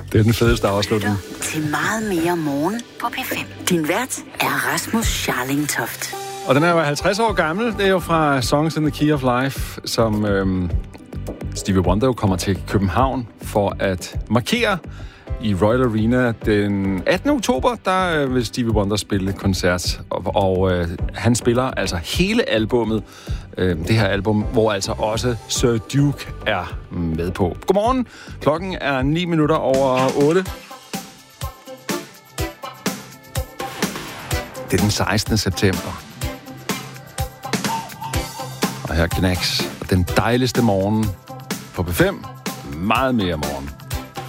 Det er den fedeste afslutning. Til meget mere morgen på P5. Din vært er Rasmus Scharling-Toft. Og den er jo 50 år gammel. Det er jo fra Songs in the Key of Life, som Stevie Wonder kommer til København for at markere i Royal Arena den 18. oktober. Der vil Stevie Wonder spille koncert, og han spiller altså hele albummet. Det her album, hvor altså også Sir Duke er med på. Godmorgen. Klokken er 9 minutter over 8. Det er den 16. september. Og her Knacks. Den dejligste morgen på P5. Meget mere morgen.